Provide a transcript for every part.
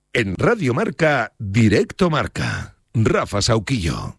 En Radio Marca, Directo Marca. Rafa Sauquillo.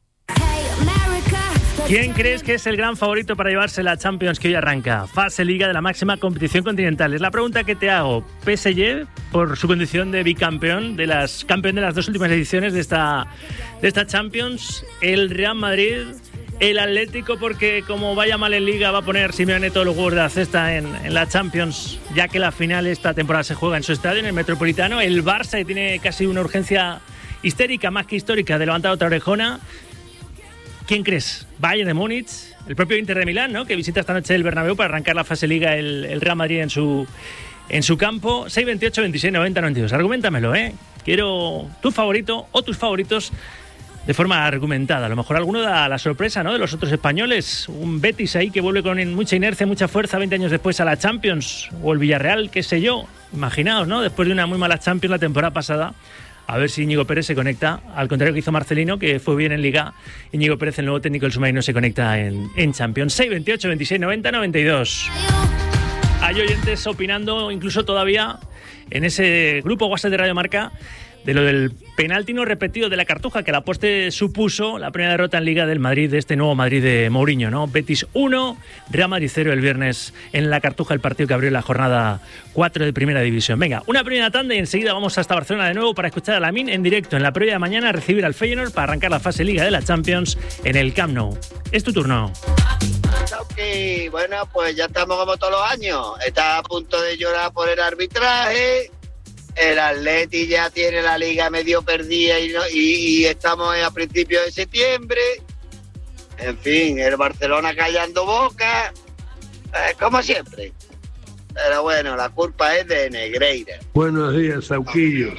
¿Quién crees que es el gran favorito para llevarse la Champions que hoy arranca? Fase Liga de la máxima competición continental. Es la pregunta que te hago. PSG, por su condición de bicampeón, campeón de las dos últimas ediciones de esta Champions. El Real Madrid, el Atlético, porque como vaya mal en Liga va a poner Simeone todos los huevos de la cesta en la Champions, ya que la final esta temporada se juega en su estadio, en el Metropolitano. El Barça, que tiene casi una urgencia histérica, más que histórica, de levantar otra orejona. ¿Quién crees? Bayern de Múnich, el propio Inter de Milán, ¿no?, que visita esta noche el Bernabéu para arrancar la fase Liga el Real Madrid en su campo. 6-28, 26, 90, 92. Arguméntamelo, ¿eh? Quiero tu favorito o tus favoritos de forma argumentada. A lo mejor alguno da la sorpresa, ¿no?, de los otros españoles. Un Betis ahí que vuelve con mucha inercia, mucha fuerza 20 años después a la Champions. O el Villarreal, qué sé yo. Imaginaos, ¿no?, después de una muy mala Champions la temporada pasada. A ver si Íñigo Pérez se conecta. Al contrario que hizo Marcelino, que fue bien en Liga, Íñigo Pérez, el nuevo técnico del submarino, se conecta en Champions. 6, 28, 26, 90, 92. Hay oyentes opinando, incluso todavía, en ese grupo WhatsApp de Radio Marca, de lo del penalti no repetido de la Cartuja, que a la poste supuso la primera derrota en Liga del Madrid, de este nuevo Madrid de Mourinho, ¿no? Betis 1, Real Madrid 0 el viernes en la Cartuja, el partido que abrió la jornada 4 de Primera División. Venga, una primera tanda y enseguida vamos hasta Barcelona de nuevo para escuchar a Lamine en directo en la previa de mañana, a recibir al Feyenoord para arrancar la fase Liga de la Champions en el Camp Nou. Es tu turno. Okay, bueno, pues ya estamos como todos los años. Está a punto de llorar por el arbitraje. El Atleti ya tiene la liga medio perdida y estamos a principios de septiembre. En fin, el Barcelona callando boca, como siempre. Pero bueno, la culpa es de Negreira. Buenos días, Sauquillo.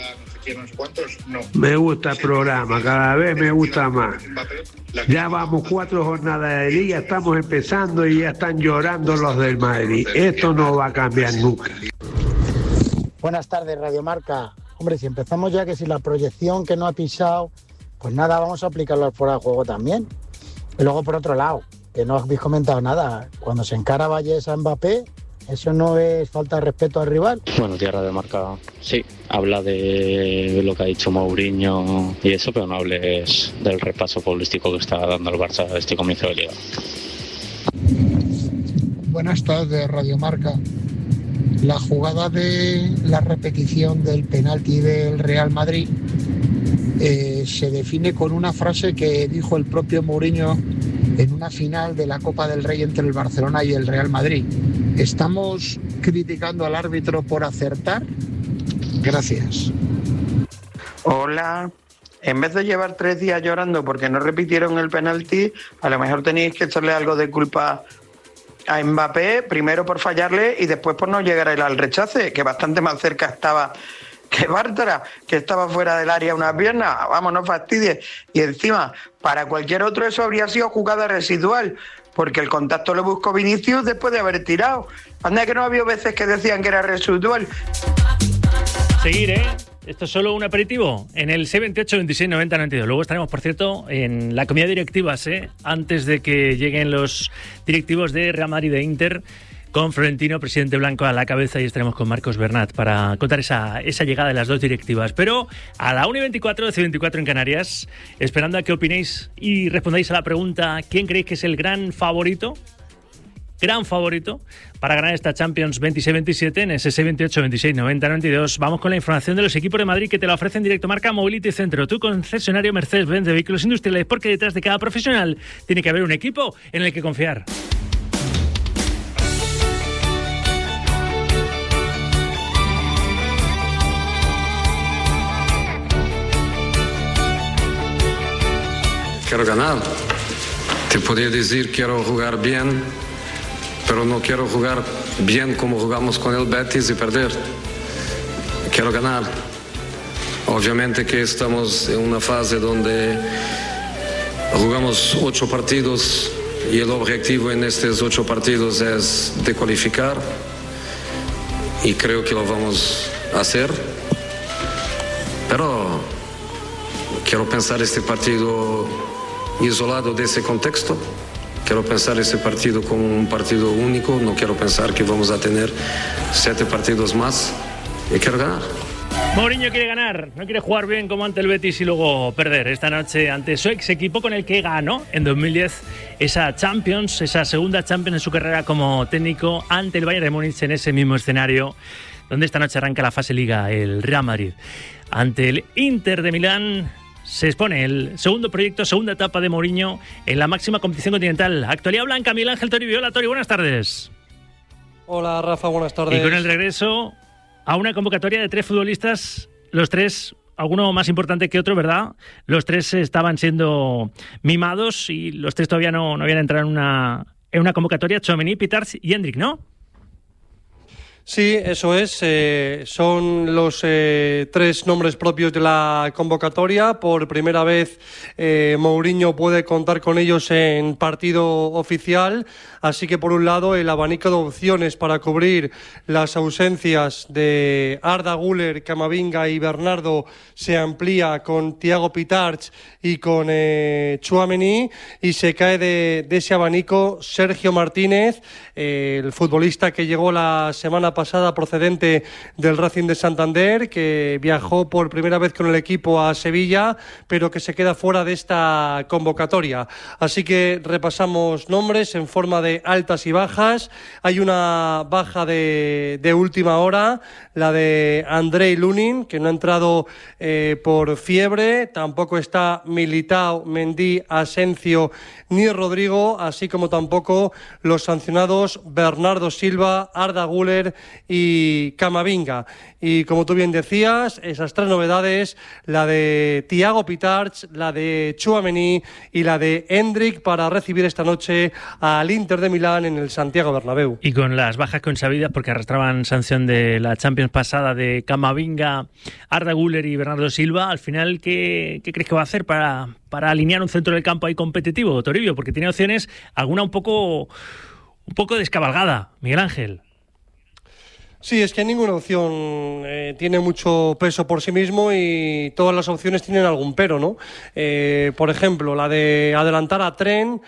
Me gusta el programa, cada vez me gusta más. Ya vamos 4 jornadas de liga, estamos empezando y ya están llorando los del Madrid. Esto no va a cambiar nunca. Buenas tardes, Radio Marca. Hombre, si empezamos ya que si la proyección que no ha pisado, pues nada, vamos a aplicarlo al fuera de juego también. Y luego, por otro lado, que no habéis comentado nada, cuando se encara Vallés a Mbappé, ¿eso no es falta de respeto al rival? Bueno, tía, Radio Marca, sí, habla de lo que ha dicho Mourinho y eso, pero no hables del repaso futbolístico que está dando el Barça a este comienzo de liga. Buenas tardes, Radio Marca. La jugada de la repetición del penalti del Real Madrid se define con una frase que dijo el propio Mourinho en una final de la Copa del Rey entre el Barcelona y el Real Madrid. ¿Estamos criticando al árbitro por acertar? Gracias. Hola. En vez de llevar 3 días llorando porque no repitieron el penalti, a lo mejor tenéis que echarle algo de culpa a Mbappé, primero por fallarle y después por no llegar él al rechace, que bastante más cerca estaba que Bartra, que estaba fuera del área una pierna. Vamos, no fastidies. Y encima, para cualquier otro eso habría sido jugada residual, porque el contacto lo buscó Vinicius después de haber tirado. Anda que no había veces que decían que era residual. Seguir, ¿eh? Esto es solo un aperitivo en el 628 26 90 92. Luego estaremos, por cierto, en la comida de directivas, antes de que lleguen los directivos de Real Madrid y de Inter, con Florentino, presidente blanco, a la cabeza, y estaremos con Marcos Bernat para contar esa llegada de las dos directivas. Pero a la 1:24, 12:24 en Canarias, esperando a que opinéis y respondáis a la pregunta: ¿quién creéis que es el gran favorito para ganar esta Champions 26-27 en ese 628 26 90 92? Vamos con la información de los equipos de Madrid que te la ofrecen Directo Marca Mobility Centro, tu concesionario Mercedes-Benz de vehículos industriales, porque detrás de cada profesional tiene que haber un equipo en el que confiar. Quiero ganar. Te podría decir quiero jugar bien, pero no quiero jugar bien como jugamos con el Betis y perder. Quiero ganar. Obviamente que estamos en una fase donde jugamos 8 partidos y el objetivo en estos 8 partidos es de cualificar, y creo que lo vamos a hacer. Pero quiero pensar este partido isolado de ese contexto. Quiero pensar ese partido como un partido único. No quiero pensar que vamos a tener 7 partidos más. Y quiero ganar. Mourinho quiere ganar, no quiere jugar bien como ante el Betis y luego perder esta noche ante su ex equipo con el que ganó en 2010 esa Champions, esa segunda Champions en su carrera como técnico ante el Bayern de Múnich en ese mismo escenario donde esta noche arranca la fase Liga el Real Madrid. Ante el Inter de Milán se expone el segundo proyecto, segunda etapa de Mourinho en la máxima competición continental. Actualidad blanca, Miguel Ángel Toribio. Hola Tori, buenas tardes. Hola Rafa, buenas tardes. Y con el regreso a una convocatoria de 3 futbolistas, los 3, alguno más importante que otro, ¿verdad? Los 3 estaban siendo mimados y los 3 todavía no habían entrado en una convocatoria, Tchouaméni, Pitarch y Endrick, ¿no? Sí, eso es. Son los 3 nombres propios de la convocatoria. Por primera vez Mourinho puede contar con ellos en partido oficial. Así que, por un lado, el abanico de opciones para cubrir las ausencias de Arda Güler, Camavinga y Bernardo se amplía con Thiago Pitarch y con Tchouaméni, y se cae de ese abanico Sergio Martínez, el futbolista que llegó la semana pasada procedente del Racing de Santander, que viajó por primera vez con el equipo a Sevilla, pero que se queda fuera de esta convocatoria. Así que repasamos nombres en forma de altas y bajas. Hay una baja de última hora, la de Andrei Lunin, que no ha entrado por fiebre. Tampoco está Militao, Mendy, Asencio ni Rodrigo, así como tampoco los sancionados Bernardo Silva, Arda Güler y Camavinga. Y como tú bien decías, esas 3 novedades, la de Thiago Pitarch, la de Tchouaméni y la de Endrick, para recibir esta noche al Inter de Milán en el Santiago Bernabéu. Y con las bajas consabidas, porque arrastraban sanción de la Champions pasada de Camavinga, Arda Güler y Bernardo Silva, al final, ¿qué crees que va a hacer para alinear un centro del campo ahí competitivo, Toribio? Porque tiene opciones, alguna un poco descabalgada, Miguel Ángel. Sí, es que ninguna opción tiene mucho peso por sí mismo y todas las opciones tienen algún pero, ¿no? Por ejemplo, la de adelantar a Trent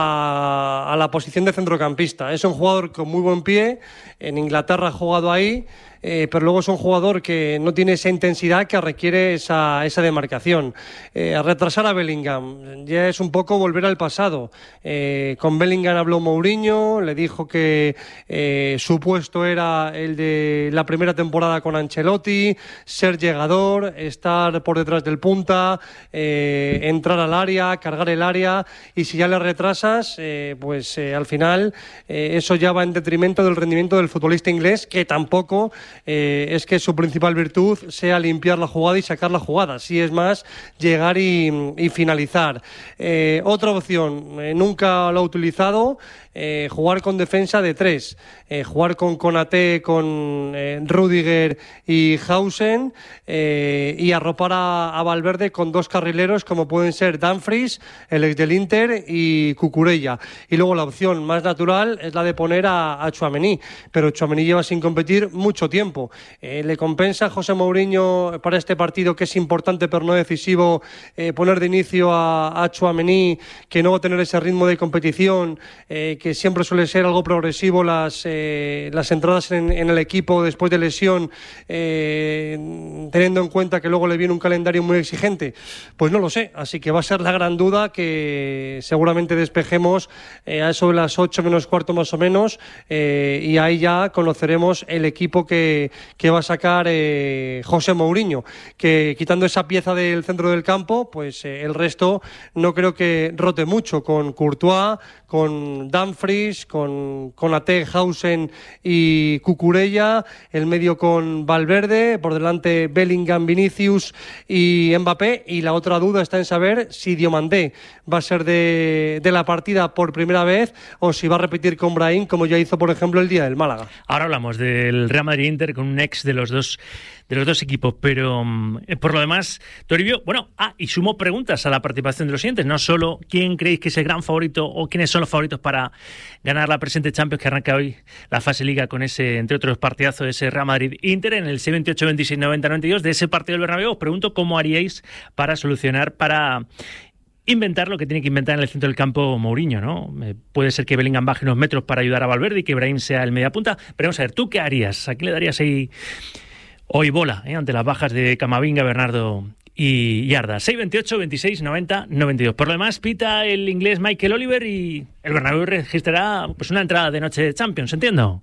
a la posición de centrocampista. Es un jugador con muy buen pie, en Inglaterra ha jugado ahí, pero luego es un jugador que no tiene esa intensidad que requiere esa demarcación. Retrasar a Bellingham ya es un poco volver al pasado. Con Bellingham habló Mourinho, le dijo que su puesto era el de la primera temporada con Ancelotti, ser llegador, estar por detrás del punta, entrar al área, cargar el área, y si ya le retrasas, al final eso ya va en detrimento del rendimiento del futbolista inglés, que tampoco es que su principal virtud sea limpiar la jugada y sacar la jugada, sí es más llegar y finalizar. Otra opción, nunca lo ha utilizado, jugar con defensa de 3, jugar con Konaté, con Rüdiger y Hausen, y arropar a Valverde con 2 carrileros como pueden ser Dumfries, el ex del Inter, y Cucurella. Y luego la opción más natural es la de poner a Tchouaméni, pero Tchouaméni lleva sin competir mucho tiempo. ¿Le compensa a José Mourinho para este partido, que es importante pero no decisivo, poner de inicio a Tchouaméni, que no va a tener ese ritmo de competición, que siempre suele ser algo progresivo las entradas en el equipo después de lesión, teniendo en cuenta que luego le viene un calendario muy exigente? Pues no lo sé, así que va a ser la gran duda que seguramente despejemos a eso de las 8 menos cuarto más o menos, y ahí ya conoceremos el equipo que va a sacar José Mourinho, que quitando esa pieza del centro del campo, pues el resto no creo que rote mucho, con Courtois, con Dumfries, con Konaté, Hausen y Cucurella, el medio con Valverde, por delante Bellingham, Vinicius y Mbappé, y la otra duda está en saber si Diomandé va a ser de la partida por primera vez o si va a repetir con Brahim, como ya hizo por ejemplo el día del Málaga. Ahora hablamos del Real Madrid-Inter con un ex de los dos equipos, pero por lo demás, Toribio, y sumo preguntas a la participación de los siguientes, no solo quién creéis que es el gran favorito o quiénes son los favoritos para ganar la presente Champions, que arranca hoy la fase Liga con ese, entre otros, partidazo de ese Real Madrid-Inter en el 6-28, 26, 90, 92, de ese partido del Bernabéu. Os pregunto cómo haríais para solucionar, para inventar lo que tiene que inventar en el centro del campo Mourinho, ¿no? Puede ser que Bellingham baje unos metros para ayudar a Valverde y que Brahim sea el mediapunta, pero vamos a ver, ¿tú qué harías? ¿A quién le darías ahí Hoy bola, ante las bajas de Camavinga, Bernardo y Yarda. 6-28, 26, 90, 92. Por lo demás, pita el inglés Michael Oliver y el Bernabéu registrará pues una entrada de noche de Champions, ¿entiendo?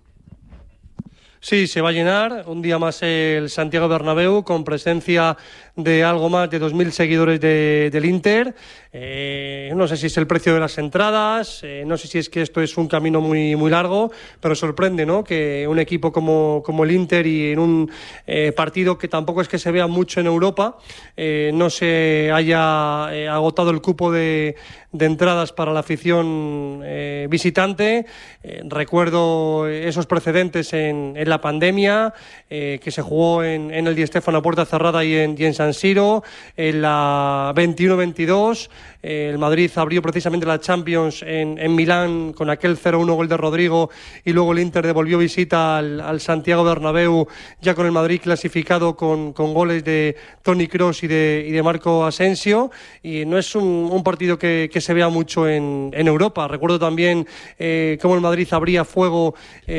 Sí, se va a llenar un día más el Santiago Bernabéu con presencia de algo más de 2.000 seguidores del Inter. No sé si es el precio de las entradas, no sé si es que esto es un camino muy, muy largo, pero sorprende, ¿no?, que un equipo como el Inter y en un partido que tampoco es que se vea mucho en Europa, no se haya agotado el cupo de entradas para la afición visitante. Recuerdo esos precedentes en la pandemia, que se jugó en el Di Stéfano a puerta cerrada y en San Siro, en la 21-22. El Madrid abrió precisamente la Champions en Milán con aquel 0-1 gol de Rodrigo, y luego el Inter devolvió visita al Santiago Bernabéu ya con el Madrid clasificado con goles de Toni Kroos y de Marco Asensio, y no es un partido que se vea mucho en Europa. Recuerdo también cómo el Madrid abría fuego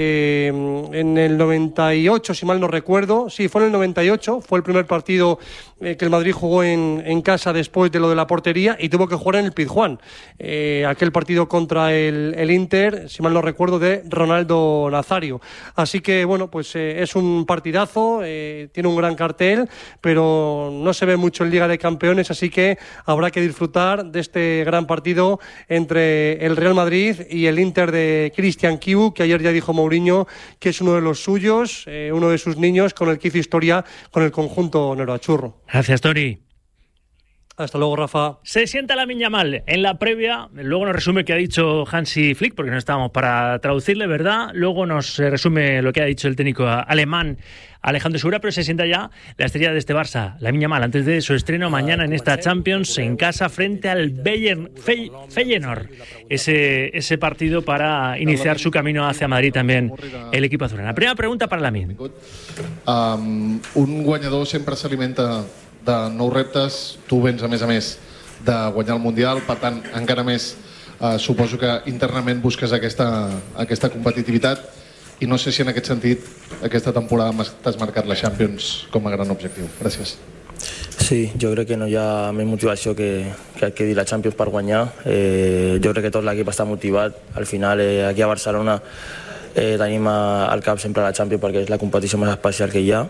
en el 98, si mal no recuerdo. Sí, fue en el 98, fue el primer partido que el Madrid jugó en casa después de lo de la portería, y tuvo que jugar en el Pizjuán. Aquel partido contra el Inter, si mal no recuerdo, de Ronaldo Nazario. Así que, bueno, pues es un partidazo, tiene un gran cartel, pero no se ve mucho en Liga de Campeones, así que habrá que disfrutar de este gran partido entre el Real Madrid y el Inter de Christian Kibu, que ayer ya dijo Mourinho que es uno de los suyos, uno de sus niños, con el que hizo historia con el conjunto Nero-Achurro. Gracias, Toni. Hasta luego, Rafa. Se sienta Lamine Yamal en la previa. Luego nos resume qué ha dicho Hansi Flick, porque no estábamos para traducirle, ¿verdad? Luego nos resume lo que ha dicho el técnico alemán Alejandro Segura, pero se sienta ya la estrella de este Barça, Lamine Yamal, antes de su estreno mañana en esta Champions en casa frente al Feyenoord. Ese partido para iniciar su camino hacia Madrid también el equipo azul. La primera pregunta para Lamine. Un guanyador sempre s'alimenta de nous reptes. Tu vens, a més, de guanyar el Mundial, per tant, encara més suposo que internament busques aquesta competitivitat, i no sé si en aquest sentit aquesta temporada t'has marcat la Champions com a gran objectiu. Gràcies. Sí, jo crec que no hi ha més motivació que dir la Champions per guanyar. Jo crec que tot l'equip està motivat. Al final, aquí a Barcelona tenim al cap sempre la Champions perquè és la competició més especial que hi ha,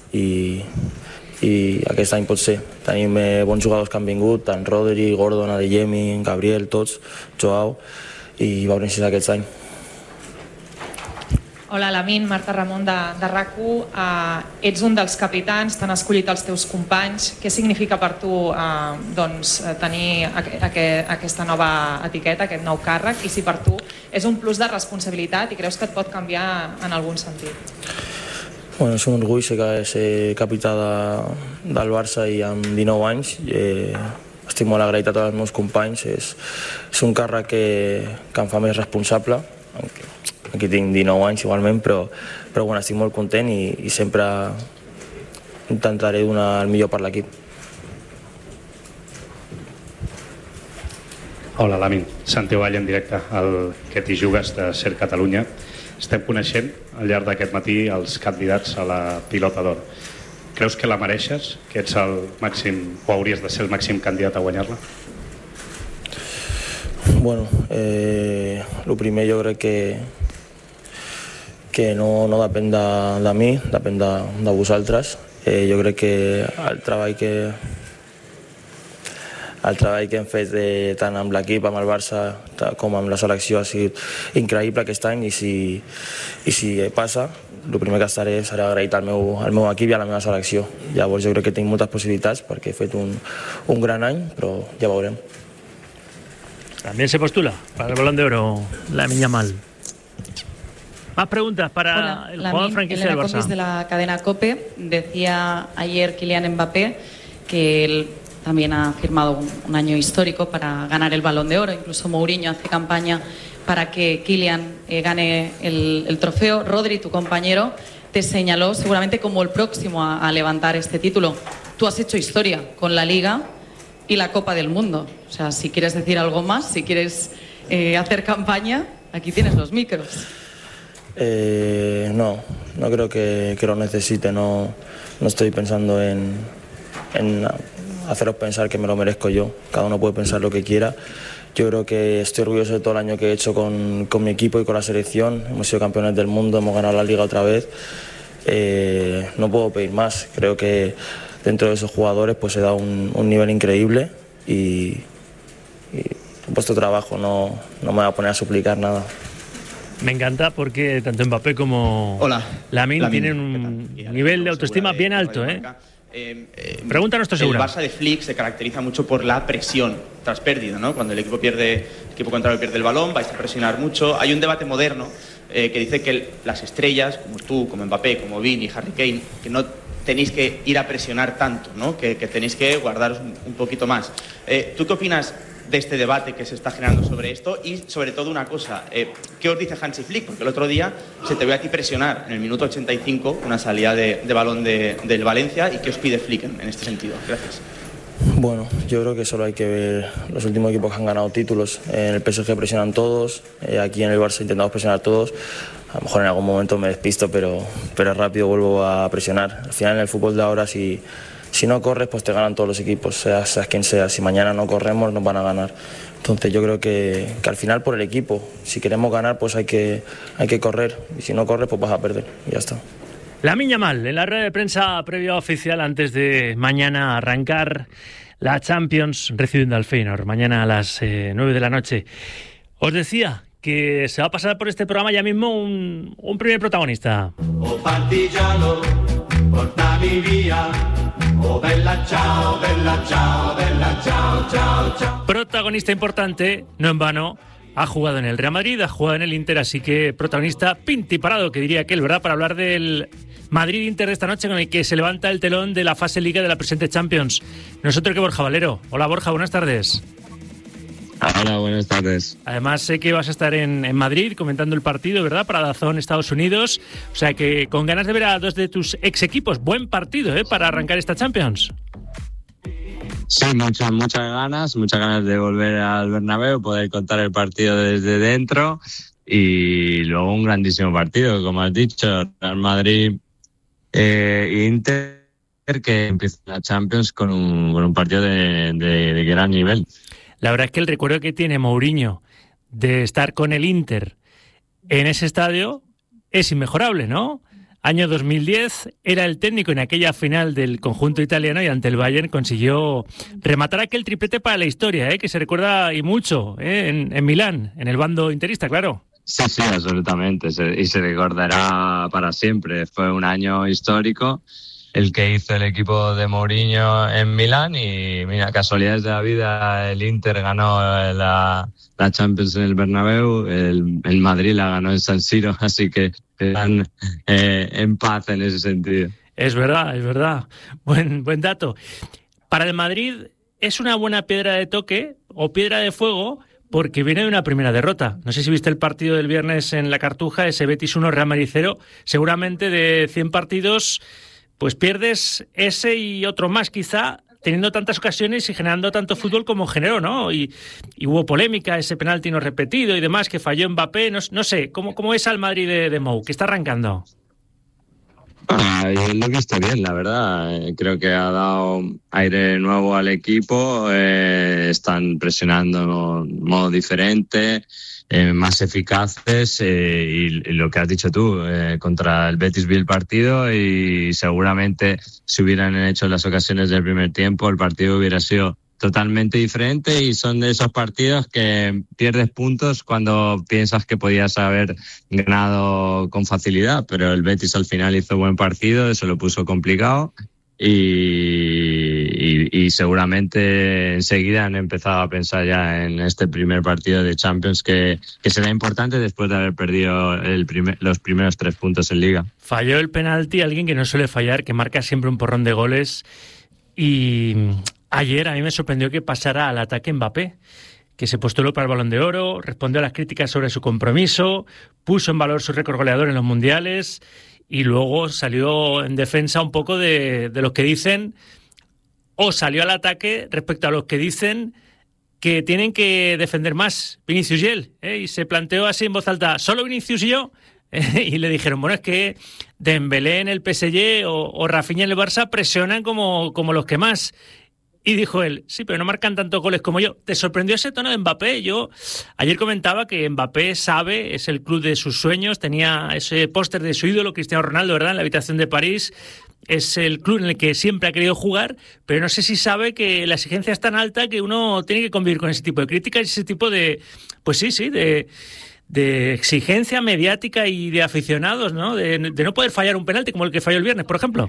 i aquest any pot ser. Tenim bons jugadors que han vingut, tant Rodri, Gordon, Adeyemi, Gabriel, tots, Joao, i veurem si és aquest any. Hola, Lamine, Marta Ramon de RAC1. Ets un dels capitans, t'han escollit els teus companys. Què significa per tu tenir aquesta nova etiqueta, aquest nou càrrec, i si per tu és un plus de responsabilitat i creus que et pot canviar en algun sentit? Bueno, és un orgull ser capità del Barça i amb 19 anys. Estic molt agraït a tots els meus companys. És un càrrec que em fa més responsable. Aquí tinc 19 anys igualment, però bueno, estic molt content i sempre intentaré donar el millor per l'equip. Hola, Lamine. Santi Vall en directe, el que t'hi jugues de Ser Catalunya. Estem coneixent al llarg d'aquest matí els candidats a la Pilota d'Or. Creus que la mereixes, que ets el màxim, o hauries de ser el màxim candidat a guanyar-la? Bueno, el primer jo crec que no depèn de mi, depèn de vosaltres. Jo crec que el treball que hem fet tant amb l'equip, amb el Barça, com amb la selecció ha sigut increïble aquest any, i si passa, el primer que estaré serà agraït al meu equip i a la meva selecció. Llavors jo crec que tinc moltes possibilitats perquè he fet un gran any, però ja veurem. También se postula para el Balón de Oro Lamine Yamal. Más preguntas para el jugador franquicia del Barça. De la cadena COPE, decía ayer Kylian Mbappé que él también ha firmado un año histórico para ganar el Balón de Oro. Incluso Mourinho hace campaña para que Kylian gane el trofeo. Rodri, tu compañero, te señaló seguramente como el próximo a levantar este título. Tú has hecho historia con la Liga y la Copa del Mundo. O sea, si quieres decir algo más, si quieres hacer campaña, aquí tienes los micros. No, no creo que lo necesite, no estoy pensando en haceros pensar que me lo merezco yo. Cada uno puede pensar lo que quiera. Yo creo que estoy orgulloso de todo el año que he hecho con mi equipo y con la selección. Hemos sido campeones del mundo, hemos ganado la Liga otra vez. No puedo pedir más. Creo que dentro de esos jugadores pues he dado un nivel increíble y he puesto trabajo, no me voy a poner a suplicar nada. Me encanta porque tanto Mbappé como Lamine tienen un nivel de autoestima bien alto, ¿eh? Pregunta a nuestro seguro. El Barça de Flick se caracteriza mucho por la presión tras pérdida, ¿no? Cuando el equipo contrario pierde el balón, vais a presionar mucho. Hay un debate moderno que dice que las estrellas, como tú, como Mbappé, como Vini, Harry Kane, que no tenéis que ir a presionar tanto, ¿no? Que tenéis que guardaros un poquito más. ¿Tú qué opinas de este debate que se está generando sobre esto? Y sobre todo una cosa, ¿qué os dice Hansi Flick? Porque el otro día se te ve a ti presionar en el minuto 85 una salida de balón del Valencia. ¿Y qué os pide Flick en este sentido? Gracias. Bueno, yo creo que solo hay que ver los últimos equipos que han ganado títulos. En el PSG presionan todos, aquí en el Barça intentamos presionar todos. A lo mejor en algún momento me despisto, pero rápido vuelvo a presionar. Al final en el fútbol de ahora, si no corres, pues te ganan todos los equipos, seas quien sea. Si mañana no corremos, nos van a ganar. Entonces yo creo que al final por el equipo, si queremos ganar, pues hay que correr. Y si no corres, pues vas a perder. Y ya está. Lamine Yamal, en la rueda de prensa previa oficial antes de mañana arrancar la Champions, recibiendo al Feyenoord, mañana a las 9 de la noche. Os decía que se va a pasar por este programa ya mismo un primer protagonista. Oh partigiano, portami via. Oh bella ciao, bella ciao, bella ciao, ciao, ciao. Protagonista importante, no en vano, ha jugado en el Real Madrid, ha jugado en el Inter, así que protagonista pintiparado, que diría aquel, ¿verdad? Para hablar del Madrid-Inter de esta noche, con el que se levanta el telón de la fase Liga de la presente Champions. Nosotros que Borja Valero. Hola Borja, buenas tardes. Hola, buenas tardes. Además sé que vas a estar en Madrid comentando el partido, ¿verdad? Para DAZN Estados Unidos. O sea que con ganas de ver a dos de tus ex equipos. Buen partido, ¿eh? Para arrancar esta Champions. Sí, muchas ganas de volver al Bernabéu, poder contar el partido desde dentro y luego un grandísimo partido, como has dicho, Real Madrid Inter, que empieza la Champions con un partido de gran nivel. La verdad es que el recuerdo que tiene Mourinho de estar con el Inter en ese estadio es inmejorable, ¿no? Año 2010, era el técnico en aquella final del conjunto italiano y ante el Bayern consiguió rematar aquel triplete para la historia, que se recuerda y mucho en Milán, en el bando interista, claro. Sí, absolutamente, y se recordará para siempre. Fue un año histórico el que hizo el equipo de Mourinho en Milán y mira, casualidades de la vida, el Inter ganó la Champions en el Bernabéu, el Madrid la ganó en San Siro, así que están en paz en ese sentido. Es verdad. Buen dato. Para el Madrid es una buena piedra de toque o piedra de fuego porque viene de una primera derrota. No sé si viste el partido del viernes en la Cartuja, ese Betis 1 Real Madrid 0. Seguramente de 100 partidos pues pierdes ese y otro más quizá, teniendo tantas ocasiones y generando tanto fútbol como generó, ¿no? Y hubo polémica, ese penalti no repetido y demás, que falló Mbappé, no sé, ¿cómo es al Madrid de Mou, que está arrancando? Yo lo he visto bien, la verdad. Creo que ha dado aire nuevo al equipo, están presionando de un modo diferente, más eficaces y lo que has dicho tú, contra el Betis vi el partido y seguramente si hubieran hecho las ocasiones del primer tiempo el partido hubiera sido totalmente diferente y son de esos partidos que pierdes puntos cuando piensas que podías haber ganado con facilidad, pero el Betis al final hizo buen partido, se lo puso complicado y seguramente enseguida han empezado a pensar ya en este primer partido de Champions que será importante después de haber perdido los primeros 3 puntos en Liga. Falló el penalti, alguien que no suele fallar, que marca siempre un porrón de goles y ayer a mí me sorprendió que pasara al ataque Mbappé, que se postuló para el Balón de Oro, respondió a las críticas sobre su compromiso, puso en valor su récord goleador en los mundiales y luego salió en defensa un poco de los que dicen, o salió al ataque respecto a los que dicen que tienen que defender más Vinicius y él, y se planteó así en voz alta, ¿solo Vinicius y yo? Y le dijeron, bueno, es que Dembélé en el PSG o Rafinha en el Barça presionan como los que más. Y dijo él, sí, pero no marcan tantos goles como yo. ¿Te sorprendió ese tono de Mbappé? Yo ayer comentaba que Mbappé sabe, es el club de sus sueños, tenía ese póster de su ídolo, Cristiano Ronaldo, ¿verdad?, en la habitación de París. Es el club en el que siempre ha querido jugar, pero no sé si sabe que la exigencia es tan alta que uno tiene que convivir con ese tipo de críticas y ese tipo de, pues sí, de exigencia mediática y de aficionados, ¿no? De no poder fallar un penalti como el que falló el viernes, por ejemplo.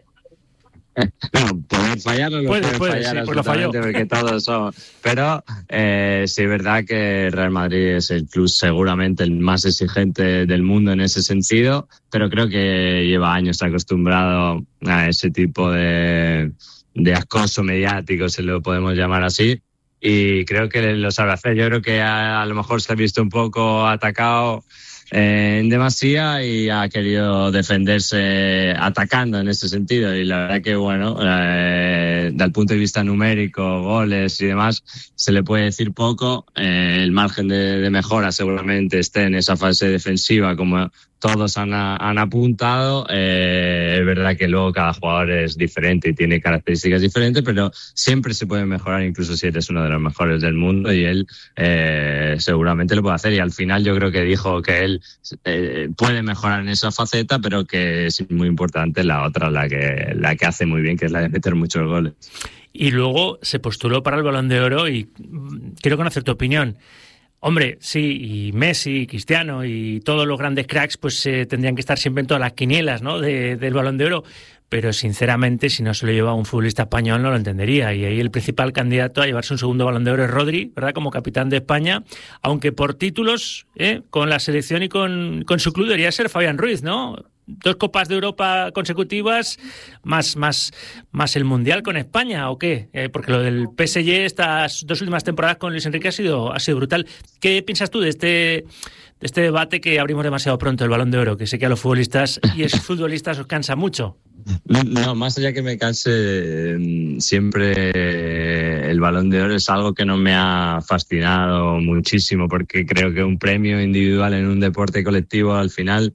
No, poder fallarlo lo puede fallar, sí, pues absolutamente, porque todos somos. Pero sí es verdad que Real Madrid es el club seguramente el más exigente del mundo en ese sentido, pero creo que lleva años acostumbrado a ese tipo de acoso mediático, si lo podemos llamar así, y creo que lo sabe hacer. Yo creo que a lo mejor se ha visto un poco atacado en demasía y ha querido defenderse atacando en ese sentido, y la verdad que bueno, del punto de vista numérico, goles y demás, se le puede decir poco. El margen de mejora seguramente esté en esa fase defensiva, como todos han apuntado. Es verdad que luego cada jugador es diferente y tiene características diferentes, pero siempre se puede mejorar, incluso si eres uno de los mejores del mundo, y él seguramente lo puede hacer. Y al final yo creo que dijo que él puede mejorar en esa faceta, pero que es muy importante la otra, la que hace muy bien, que es la de meter muchos goles. Y luego se postuló para el Balón de Oro y quiero conocer tu opinión. Hombre, sí, y Messi, Cristiano y todos los grandes cracks pues tendrían que estar siempre en todas las quinielas, ¿no?, del Balón de Oro, pero sinceramente si no se lo lleva un futbolista español no lo entendería, y ahí el principal candidato a llevarse un segundo Balón de Oro es Rodri, ¿verdad?, como capitán de España, aunque por títulos con la selección y con su club debería ser Fabián Ruiz, ¿no? 2 Copas de Europa consecutivas, más el Mundial con España, ¿o qué? Porque lo del PSG estas 2 últimas temporadas con Luis Enrique ha sido brutal. ¿Qué piensas tú de este debate que abrimos demasiado pronto, el Balón de Oro, que sé que a los futbolistas y exfutbolistas os cansa mucho? No, más allá que me canse, siempre el Balón de Oro es algo que no me ha fascinado muchísimo, porque creo que un premio individual en un deporte colectivo al final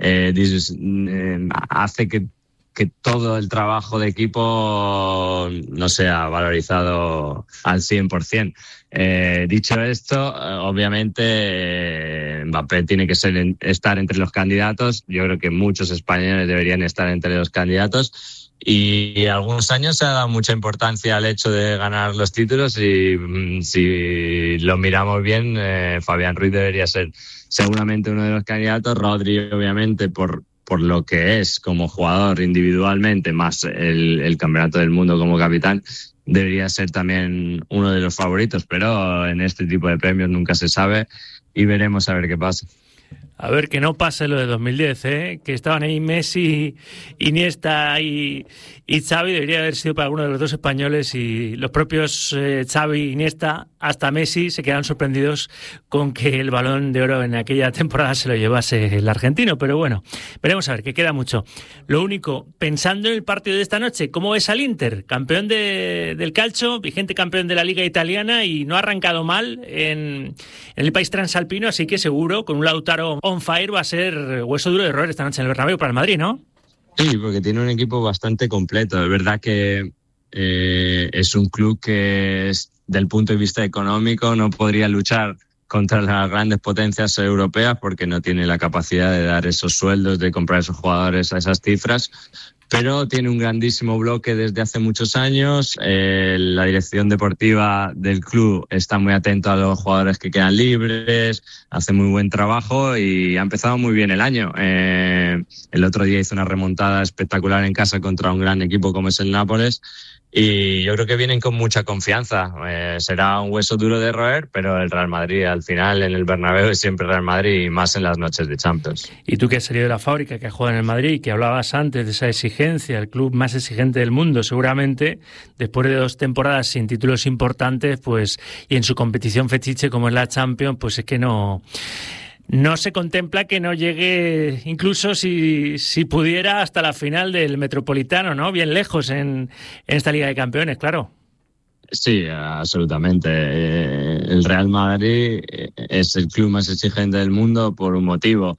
hace que todo el trabajo de equipo no sea valorizado al 100%. Dicho esto, obviamente Mbappé tiene que estar entre los candidatos. Yo creo que muchos españoles deberían estar entre los candidatos, y algunos años se ha dado mucha importancia al hecho de ganar los títulos, y si lo miramos bien, Fabián Ruiz debería ser seguramente uno de los candidatos. Rodri, obviamente, por lo que es como jugador individualmente, más el campeonato del mundo como capitán, debería ser también uno de los favoritos, pero en este tipo de premios nunca se sabe y veremos a ver qué pasa. A ver, que no pase lo de 2010, que estaban ahí Messi, Iniesta y Xavi. Debería haber sido para alguno de los 2 españoles, y los propios Xavi, Iniesta, hasta Messi se quedaron sorprendidos con que el Balón de Oro en aquella temporada se lo llevase el argentino. Pero bueno, veremos a ver, que queda mucho. Lo único, pensando en el partido de esta noche, ¿cómo ves al Inter? Campeón del calcio, vigente campeón de la Liga Italiana, y no ha arrancado mal en el país transalpino, así que seguro, con un Lautaro on fire, va a ser hueso duro de roer esta noche en el Bernabéu para el Madrid, ¿no? Sí, porque tiene un equipo bastante completo. Es verdad que es un club que, del punto de vista económico, no podría luchar contra las grandes potencias europeas porque no tiene la capacidad de dar esos sueldos, de comprar esos jugadores a esas cifras, pero tiene un grandísimo bloque desde hace muchos años. La dirección deportiva del club está muy atenta a los jugadores que quedan libres, hace muy buen trabajo y ha empezado muy bien el año. El otro día hizo una remontada espectacular en casa contra un gran equipo como es el Nápoles, y yo creo que vienen con mucha confianza. Será un hueso duro de roer, pero el Real Madrid al final en el Bernabéu es siempre Real Madrid, y más en las noches de Champions. Y tú, que has salido de la fábrica, que has jugado en el Madrid, que hablabas antes de esa exigencia, el club más exigente del mundo seguramente, después de 2 temporadas sin títulos importantes, pues, y en su competición fetiche como es la Champions, pues es que no se contempla que no llegue, incluso si pudiera, hasta la final del Metropolitano, ¿no? Bien lejos en esta Liga de Campeones, claro. Sí, absolutamente. El Real Madrid es el club más exigente del mundo por un motivo,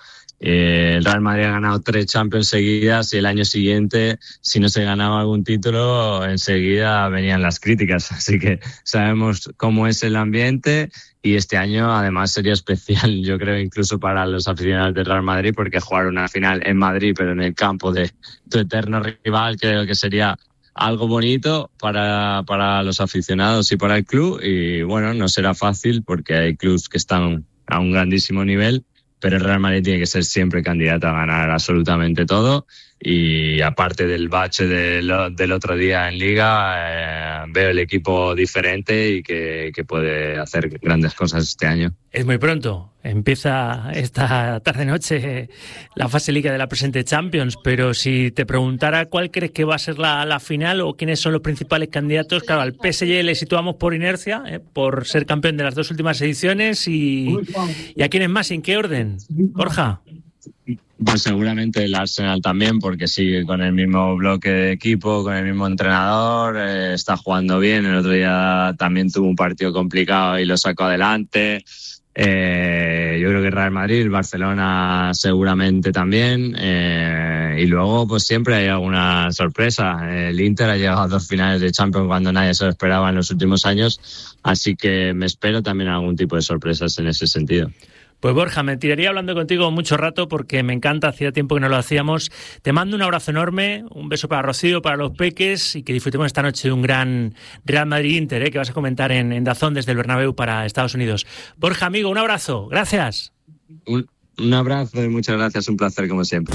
El Real Madrid ha ganado 3 Champions seguidas y el año siguiente, si no se ganaba algún título, enseguida venían las críticas. Así que sabemos cómo es el ambiente y este año además sería especial, yo creo, incluso para los aficionados del Real Madrid, porque jugar una final en Madrid, pero en el campo de tu eterno rival, creo que sería algo bonito para los aficionados y para el club. Y bueno, no será fácil porque hay clubes que están a un grandísimo nivel, pero el Real Madrid tiene que ser siempre candidato a ganar absolutamente todo. Y aparte del bache del otro día en Liga, veo el equipo diferente y que puede hacer grandes cosas este año. Es muy pronto, empieza esta tarde-noche la fase Liga de la presente Champions, pero si te preguntara cuál crees que va a ser la final o quiénes son los principales candidatos, claro, al PSG le situamos por inercia, por ser campeón de las 2 últimas ediciones, y a quiénes más, ¿en qué orden? Borja. Pues seguramente el Arsenal también, porque sigue con el mismo bloque de equipo, con el mismo entrenador, está jugando bien. El otro día también tuvo un partido complicado y lo sacó adelante. Yo creo que Real Madrid, el Barcelona seguramente también. Y luego pues siempre hay alguna sorpresa. El Inter ha llegado a 2 finales de Champions cuando nadie se lo esperaba en los últimos años. Así que me espero también algún tipo de sorpresas en ese sentido. Pues Borja, me tiraría hablando contigo mucho rato porque me encanta, hacía tiempo que no lo hacíamos. Te mando un abrazo enorme, un beso para Rocío, para los peques, y que disfrutemos esta noche de un gran Real Madrid-Inter, que vas a comentar en DAZN desde el Bernabéu para Estados Unidos. Borja, amigo, un abrazo, gracias. Un abrazo y muchas gracias, un placer como siempre.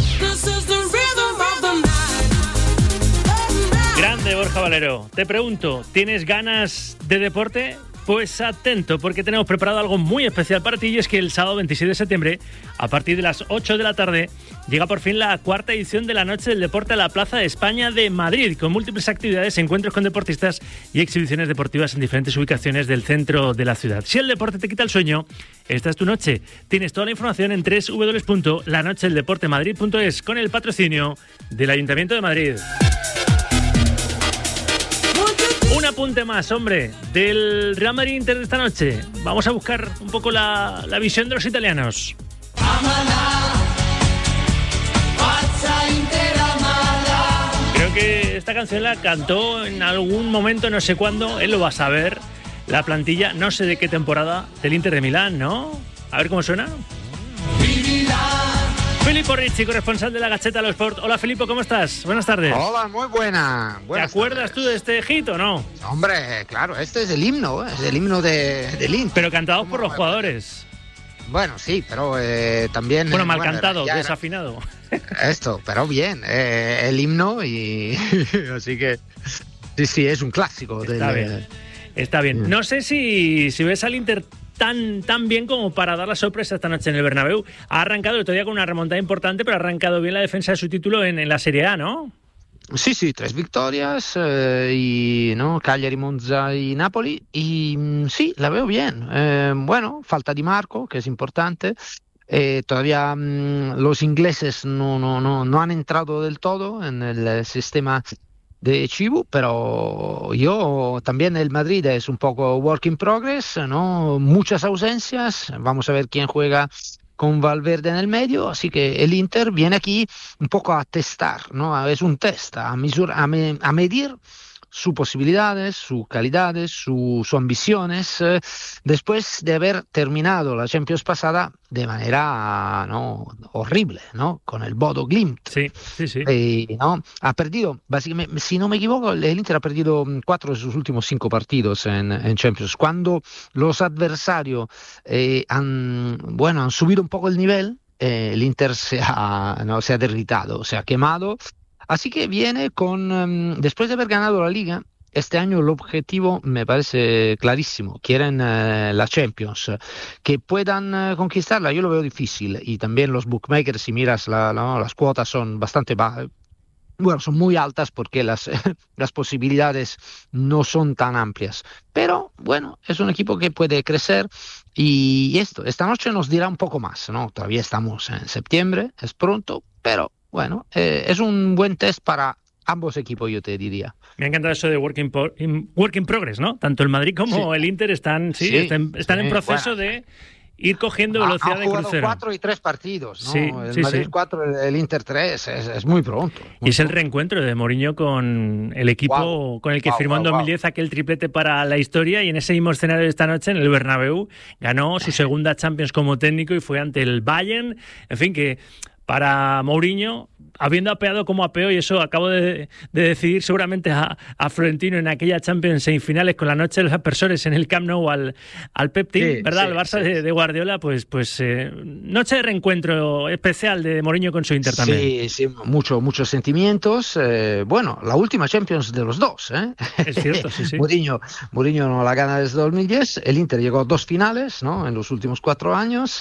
Grande Borja Valero. Te pregunto, ¿tienes ganas de deporte? Pues atento, porque tenemos preparado algo muy especial para ti, y es que el sábado 26 de septiembre, a partir de las 8 de la tarde, llega por fin la 4ª edición de la Noche del Deporte a la Plaza de España de Madrid, con múltiples actividades, encuentros con deportistas y exhibiciones deportivas en diferentes ubicaciones del centro de la ciudad. Si el deporte te quita el sueño, esta es tu noche. Tienes toda la información en www.lanochedeldeportemadrid.es, con el patrocinio del Ayuntamiento de Madrid. Un apunte más, hombre, del Real Madrid Inter de esta noche. Vamos a buscar un poco la visión de los italianos. Creo que esta canción la cantó en algún momento, no sé cuándo, él lo va a saber, la plantilla, no sé de qué temporada, del Inter de Milán, ¿no? A ver cómo suena. Filippo Ricci, corresponsal de la Gazzetta dello Sport. Hola, Filippo, ¿cómo estás? Buenas tardes. Hola, muy buena. ¿Te acuerdas tú de este hit o no? Hombre, claro, este es el himno, es el himno del Inter. Pero cantado por los jugadores. Bueno, sí, pero también... Bueno, mal cantado, desafinado. Esto, pero bien, el himno y... Así que sí, es un clásico. Está bien. No sé si ves al Inter tan bien como para dar la sorpresa esta noche en el Bernabéu. Ha arrancado el otro día con una remontada importante, pero ha arrancado bien la defensa de su título en la Serie A, ¿no? Sí, 3 victorias, y ¿no? Cagliari, Monza y Napoli, y sí, la veo bien. Bueno, falta Di Marco, que es importante. Todavía los ingleses no han entrado del todo en el sistema de Chivu, pero yo también el Madrid es un poco work in progress, ¿no? Muchas ausencias, vamos a ver quién juega con Valverde en el medio, así que el Inter viene aquí un poco a testar, ¿no? Es un test, a medir sus posibilidades, sus calidades, sus ambiciones, después de haber terminado la Champions pasada de manera horrible, ¿no? Con el Bodo Glimt. Sí. ¿No? Ha perdido, básicamente, si no me equivoco, el Inter ha perdido 4 de sus últimos 5 partidos en Champions. Cuando los adversarios han subido un poco el nivel, el Inter se ha derritado, se ha quemado. Así que viene con, después de haber ganado la Liga, este año el objetivo me parece clarísimo. Quieren la Champions, que puedan conquistarla, yo lo veo difícil. Y también los bookmakers, si miras las cuotas son bastante bajas. Bueno, son muy altas porque las posibilidades no son tan amplias. Pero bueno, es un equipo que puede crecer y esta noche nos dirá un poco más, ¿no? Todavía estamos en septiembre, es pronto, pero bueno, es un buen test para ambos equipos, yo te diría. Me ha encantado eso de work in progress, ¿no? Tanto el Madrid como el Inter están en proceso de ir cogiendo velocidad de crucero. Ha jugado 4 y 3 partidos, ¿no? Sí, el Madrid 4, el Inter 3, es muy pronto. Y es el reencuentro de Mourinho con el equipo con el que firmó en 2010 aquel triplete para la historia, y en ese mismo escenario de esta noche, en el Bernabéu, ganó su segunda Champions como técnico y fue ante el Bayern. En fin, que para Mourinho, habiendo apeado como apeó, y eso acabo de decidir seguramente a Florentino en aquella Champions semifinales con la noche de los aspersores en el Camp Nou al Pep Team, ¿verdad? Al Barça de Guardiola, pues noche de reencuentro especial de Mourinho con su Inter también. Sí, muchos sentimientos. Bueno, la última Champions de los dos, ¿eh? Es cierto, sí. Mourinho no la gana desde 2010, el Inter llegó a 2 finales, ¿no? En los últimos 4 años,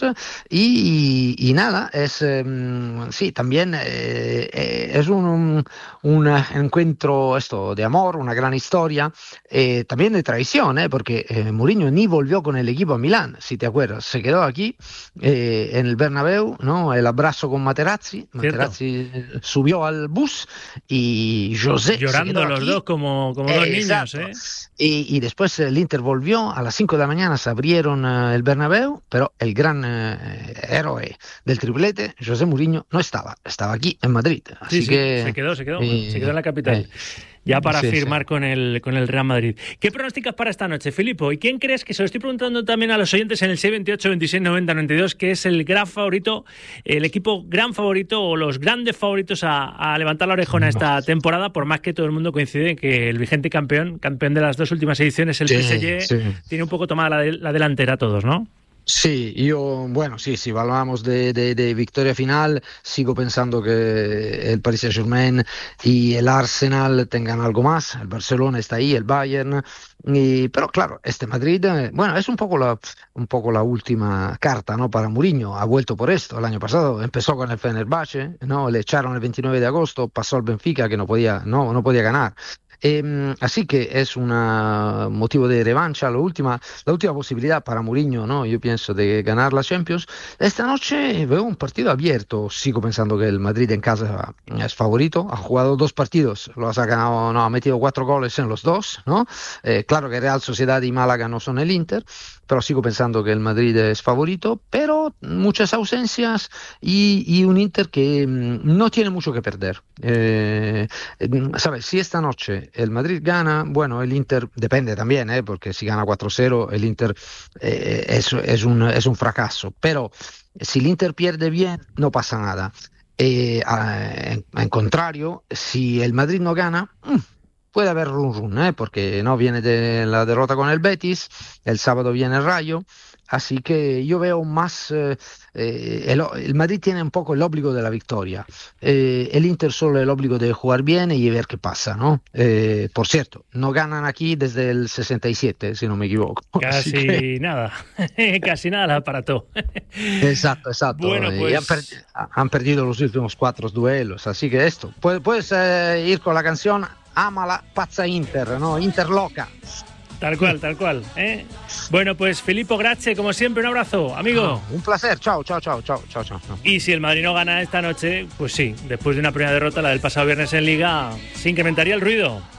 y nada, es... sí, también es un encuentro esto de amor, una gran historia, también de traición, porque Mourinho ni volvió con el equipo a Milán, si te acuerdas, se quedó aquí en el Bernabéu, ¿no? El abrazo con Materazzi subió al bus y José llorando los aquí. Dos como dos niños, Y después el Inter volvió, a las 5 de la mañana se abrieron el Bernabéu, pero el gran héroe del triplete, José Mourinho, no estaba aquí en Madrid, así que se quedó en la capital. Ya para firmar con el Real Madrid. ¿Qué pronosticas para esta noche, Filippo? ¿Y quién crees que, se lo estoy preguntando también a los oyentes en el 628 26 90 92, que es el gran favorito, el equipo gran favorito o los grandes favoritos a levantar la orejona esta temporada, por más que todo el mundo coincide en que el vigente campeón de las 2 últimas ediciones, el PSG, tiene un poco tomada la delantera a todos, ¿no? Sí, si hablamos de victoria final, sigo pensando que el Paris Saint-Germain y el Arsenal tengan algo más, el Barcelona está ahí, el Bayern, pero claro, este Madrid, es un poco la última carta, ¿no? Para Mourinho, ha vuelto por esto, el año pasado empezó con el Fenerbahce, ¿no? Le echaron el 29 de agosto, pasó al Benfica que no podía ganar. Así que es un motivo de revancha, la última posibilidad para Mourinho, ¿no? Yo pienso de ganar la Champions. Esta noche veo un partido abierto, sigo pensando que el Madrid en casa es favorito, ha jugado 2 partidos, ha metido 4 goles en los 2, ¿no? Claro que Real Sociedad y Málaga no son el Inter, pero sigo pensando que el Madrid es favorito, pero muchas ausencias y un Inter que no tiene mucho que perder. ¿Sabes? Si esta noche el Madrid gana, el Inter depende también, porque si gana 4-0 el Inter es un fracaso, pero si el Inter pierde bien no pasa nada. En contrario, si el Madrid no gana, puede haber run, porque no viene de la derrota con el Betis, el sábado viene el Rayo, así que yo veo más, el Madrid tiene un poco el obligo de la victoria, el Inter solo el obligo de jugar bien y ver qué pasa, ¿no? Por cierto, no ganan aquí desde el 67, si no me equivoco. Casi nada la aparató. Exacto. Bueno, pues... han perdido los últimos 4 duelos, así que esto, puedes ir con la canción Amala Pazza Inter, ¿no? Inter loca. Tal cual. Bueno, pues Filippo, grazie, como siempre, un abrazo, amigo. Un placer, chao. Y si el Madrid no gana esta noche, pues sí, después de una primera derrota, la del pasado viernes en Liga, se incrementaría el ruido.